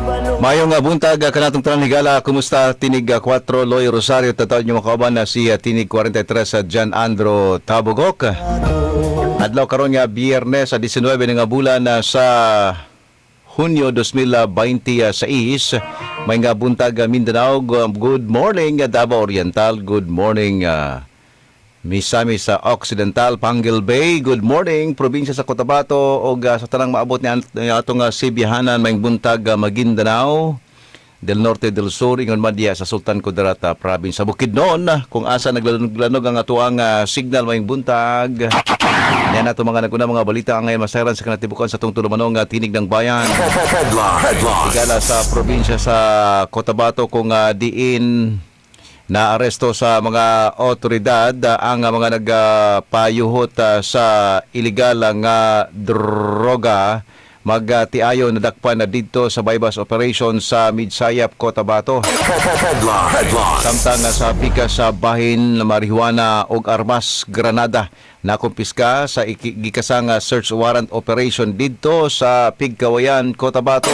Mayong buntag kanatong tanan higala, kumusta tinig 4 Loy Rosario, tatawag niyo makauban na si tinig 43 sa Jan Andro Tabogok. Adlaw karon nga Biyernes sa 19 nga bulan sa Hunyo 2026. May nga buntag Mindanao, good morning Davao Oriental, good morning Misami sa Occidental, Panguil Bay, good morning probinsya sa Cotabato o sa tanang maabot ni atong Sibihanan, may buntag Maguindanao, del Norte del Sur, ingon madya sa Sultan Kudarat province sa Bukidnon, kung asa naglanog ang atuang signal may buntag. Yan ato mga naguna mga balita ang ngayon masaran sa kanatibukan sa tungtong manong tinig ng bayan. Igala sa probinsya sa Cotabato kung diin na aresto sa mga otoridad ang mga nagpayuhot sa iligal nga droga, magtiayo na dakpan na dito sa bypass operation sa Midsayap, Cotabato. Samtang sa pika sa bahin na marihuana og armas granada na kumpiska sa gikasang search warrant operation dito sa Pigkawayan, Cotabato.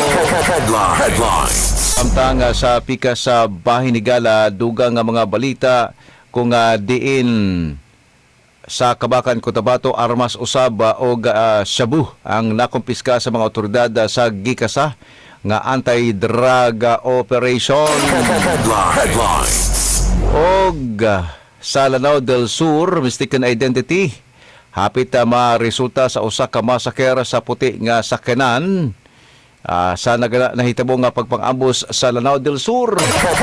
Samtang sa pika sa bahin ni Gala, dugang nga mga balita kung diin sa Kabakan, Cotabato, armas usab o shabu ang nakumpiska sa mga otoridad sa gikasa nga anti-drug operation. Og sa Lanao del Sur, mistaken identity, hapit ma-resulta sa usa ka massacre sa puti nga sakyanan sa nahitabo nga pagpang-ambos sa Lanao del Sur.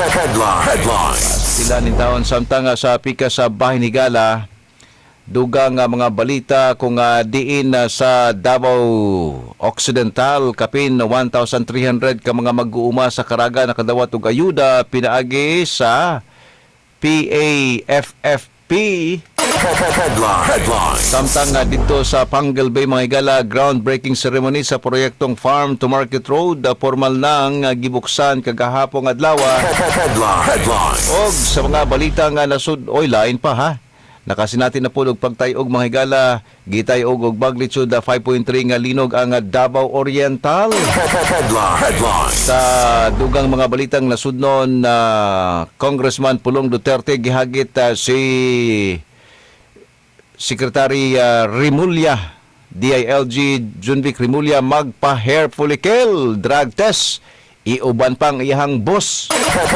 Sila nin taon samtang sa pika sa bahin ni Gala, dugang mga balita kung diin sa Davao Occidental, kapin 1,300 ka mga mag-uuma sa Karaga nakadawat og ayuda pinaagi sa PAFFP. Samtang dito sa Panguil Bay mga higala, groundbreaking ceremony sa proyektong Farm to Market Road, formal nang gibuksan kagahapong adlaw. Og sa mga balita nga nasud lain pa ha. Nakasinati na po og pagtayog mga higala, gitayog og magnitude 5.3 nga linog ang Davao Oriental. Sa dugang mga balitang nasudnon na Congressman Pulong Duterte gihagit si Secretary Rimulya, DILG Junvic Rimulya, magpa-hair follicle drug test, iuban pang iyahang boss.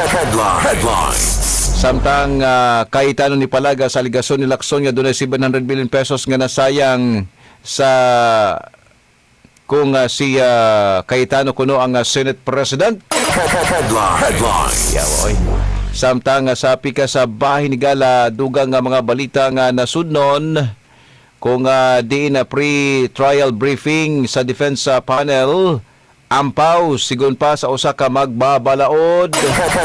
Samtang Cayetano ni Palaga sa aligasyon ni Lacson nga dunay 700 million pesos nga nasayang sa kung si Cayetano kuno ang Senate President. Samtang sa pika sa bahin ni Gala, dugang nga mga balita nga nasudnon kung diin na pre-trial briefing sa defense panel, ampaw sigon pa sa usa ka magbabalaod.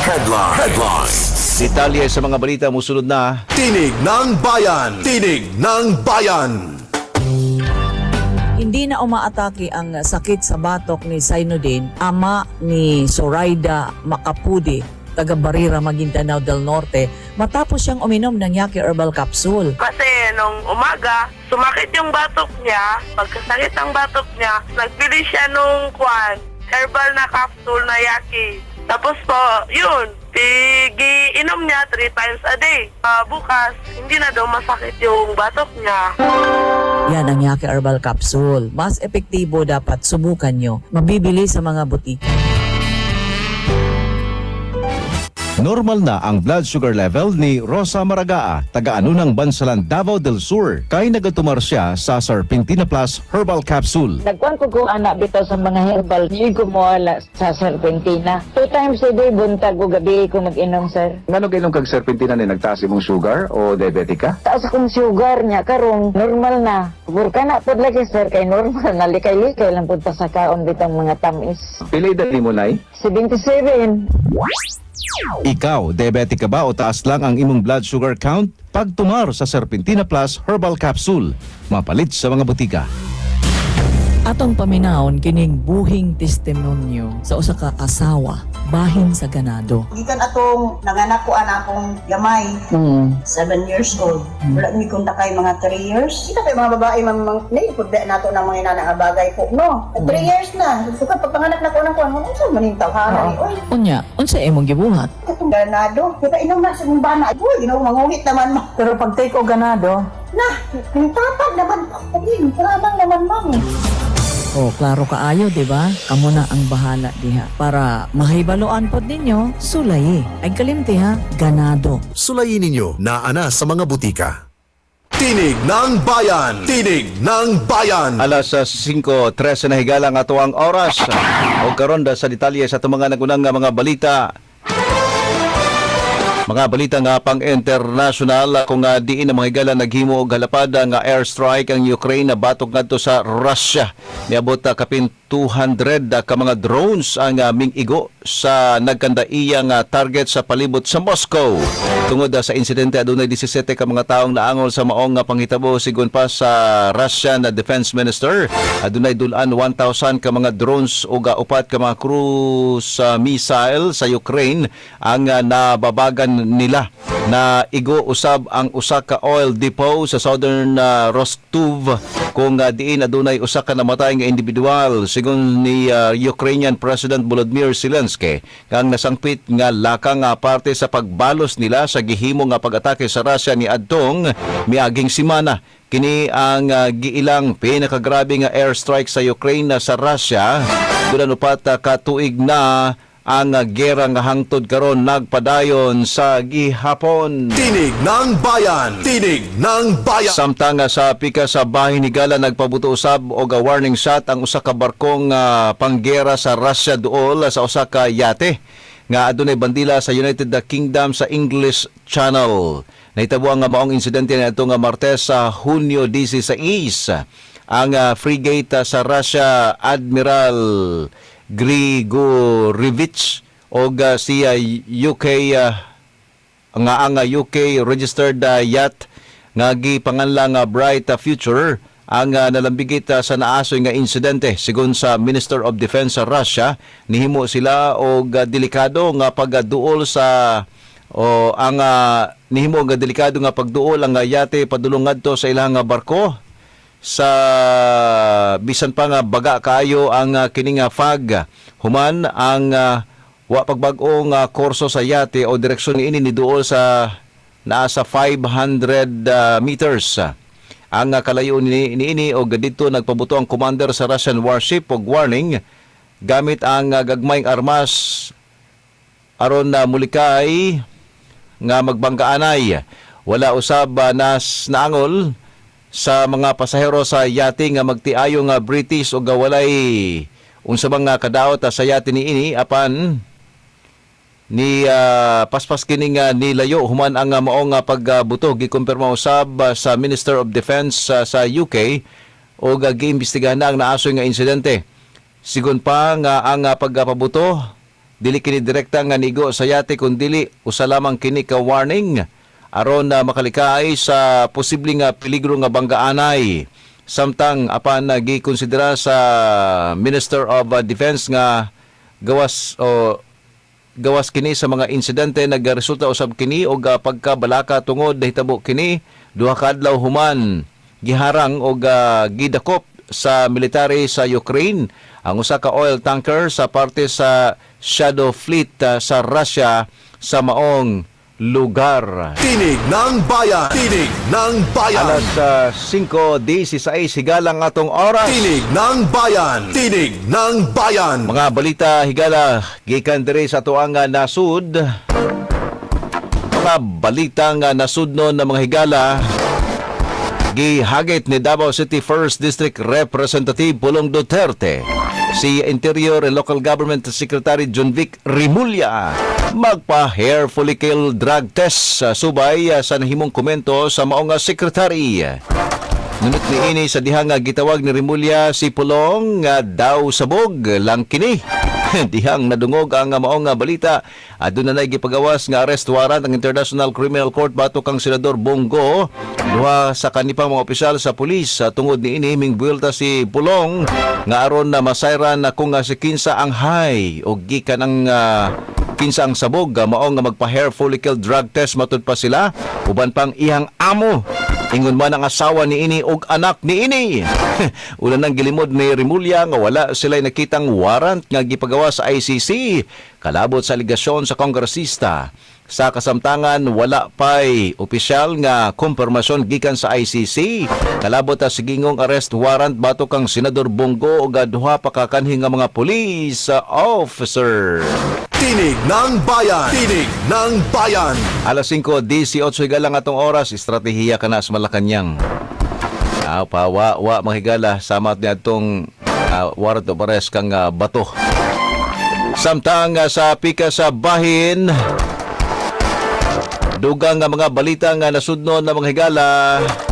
Detalye sa mga balita musunod na. Tinig ng Bayan! Tinig ng Bayan! Hindi na umaatake ang sakit sa batok ni Sainudin, ama ni Zoraida Macapudi, taga Barira, Maguindanao del Norte, matapos siyang uminom ng Yaki Herbal Capsule. Kasi nung umaga, sumakit yung batok niya. Pagkasakit ng batok niya, nagbili siya nung herbal na capsule na Yaki. Tapos po, yun, inom niya 3 times a day. Bukas, hindi na daw masakit yung batok niya. Yan ang Yaki Herbal Capsule. Mas epektibo, dapat subukan nyo. Mabibili sa mga butika. Normal na ang blood sugar level ni Rosa Maragaa, taga-ano ng Bansalan, Davao del Sur, kay nagatumar siya sa Serpentina Plus Herbal Capsule. Nagkuhan ko anak bitaw sa mga herbal. Hindi ko mawala sa Serpentina. 2 times a day, buntag o gabi ko mag-inom, sir. Ngano kainom kag Serpentina ni nagtaas imong sugar o diabetic ka? Taas akong sugar niya, karong normal na. Burka na po lagi, sir, kay normal na. Likay-likay lang po sa kaon bitang mga tamis. Pila edad nimo nay? 77. Ikaw, diabetic ka ba o taas lang ang imong blood sugar count? Pagtumar sa Serpentina Plus Herbal Capsule, mapalit sa mga butika. Atong paminahon kining buhing testimonyo sa usa ka asawa bahin sa ganado. Gikan atong nanganak ko ana akong gamay, 7 years old. Wala mi kung takay mga 3 years. Kita kay mga babae nay pud nato ng mga inana nga bagay po, no? 3 years na. Suka pagpanganak na ko nang kuan, unsa man ning tawhanan ni oy. Unya, unsa imong gibuhat? Katong ganado. Kita inom na sa mong bana. Uy, manguhit naman mo. Pero pag take o ganado, Yung tatag naman po. Maramang naman mami. oh, klaro kaayo, di ba? Kamo na ang bahala diha. Para mahibaloan pod ninyo, sulay. Ay kalimti ha, ganado. Sulayin ninyo na ana sa mga butika. Tinig ng Bayan! Tinig ng Bayan! Alas 5:13 na higala nga ato ang oras. O karon da sa detalye sa itong mga nagunang nga mga balita. Mga balita nga pang international kung diin na mga higala naghimo og halapad nga airstrike ang Ukraine na batok ngadto sa Russia. Niabot kapin 200 ka mga drones ang mingigo sa nagkandaiyang target sa palibot sa Moscow. Tungod sa insidente adunay 17 ka mga taong naangol sa maong nga panghitabo sigon pa sa Russian Defense Minister. Adunay dulan 1,000 ka mga drones ug upat ka mga cruise missile sa Ukraine ang nababagan nila na igo usab ang usa ka oil depot sa southern Rostov kung diin adunay usa ka namatay nga individual sigon ni Ukrainian President Volodymyr Zelensky kang nasangpit nga lakang parte sa pagbalos nila sa gihimo nga pag-atake sa Russia ni adtong miaging semana. Kini ang giilang pinakagrabe nga airstrike sa Ukraine sa Russia dulan upat ka tuig na ang gera nga hangtod karon nagpadayon sa gihapon. Tinig ng Bayan! Tinig ng Bayan! Samtang sa pika sa bahin higala nagpabuto usab og warning shot ang usa ka barkong panggera sa Russia duol sa usa ka yate nga adunay bandila sa United Kingdom sa English Channel. Nahitabo ang maong insidente nito nga Martes sa Hunyo 16. Ang frigate sa Russia Admiral Grigorevich o si UK nga ang UK registered yacht nga gipanganlang Bright Future ang nalambigit sa naasoy nga insidente. Sigon sa Minister of Defense sa Russia, nihimo sila og delikado nga pagduol sa nihimo nga delikado nga pagduol ang yate padulong ngadto sa ilang barko sa bisan pa nga baga kaayo ang kining fog human ang wa pagbag-o nga kurso sa yate o direksyon niini ni duol sa naa sa 500 meters. Ang kalayo niini og didto nagpabuto ang commander sa Russian warship og warning gamit ang gagmayng armas aron mulikay nga magbanggaanay. Wala usab naangol sa mga pasahero sa yate nga magtiayo nga British o gawalay unsa bang kadaot sa yate niini apan ni paspas kini nga nilayo human ang maong pagbuto gikumpirma usab sa Minister of Defense sa UK o giimbestigahan na ang naasoy nga insidente. Sigon pa nga ang pagpabuto dili kini direkta nga nigo sa yate kundi usa lamang kini ka warning aron makalikay sa posibleng peligro nga banggaanay. Samtang apan gikonsidera sa Minister of Defense nga gawas kini sa mga insidente nagresulta usab kini og pagkabalaka tungod nahitabo kini duha ka adlaw human giharang og gidakop sa military sa Ukraine ang usa ka oil tanker sa parte sa Shadow Fleet sa Russia sa maong lugar. Tinig ng Bayan! Tinig ng Bayan! Alas 5:16 higalang atong oras. Tinig ng Bayan! Tinig ng Bayan! Mga balita higala gikan diri sa tuang nasud. Mga balita nga nasudnon na mga higala gihagit ni Davao City 1st District Representative Pulong Duterte si Interior and Local Government Secretary John Vic Rimulya magpa-hair follicle drug test sa subay sa nahimong komento sa maong secretary. Ngunit niini sa dihang gitawag ni Rimulya si Pulong nga daw sabog lang kini Dihang nadungog ang maong balita. Doon na gipagawas nga arrest warrant ang International Criminal Court batok kang Senador Bongo. Duha sa kanipang mga opisyal sa pulis tungod ni ini mingbuelta si Pulong nga aron na masayran na kung si kinsa ang high o gikan ang kinsa ang sabog mao nga magpa-hair follicle drug test matud pa sila uban pang ihang amo. Ingon man ang asawa ni ini og anak ni ini. Una nang gilimod ni Rimulya nga wala sila'y nakitang warrant nga gipagawa sa ICC kalabot sa aligasyon sa kongresista. Sa kasamtangan, wala pa'y opisyal nga kumpirmasyon gikan sa ICC. Kalabot sa sigingong arrest warrant batok kang Senador Bongo o duha pa kakanhi nga mga police officer. Tinig ng Bayan! Tinig ng Bayan! Alas 5:18 higalang atong oras, estratehiya ka na sa Malacanang. Wa mahigala samat niya itong warrant of arrest kang bato. Samtang sa pika sa bahin, dugang nga mga balita nga nasudnon na mga higala.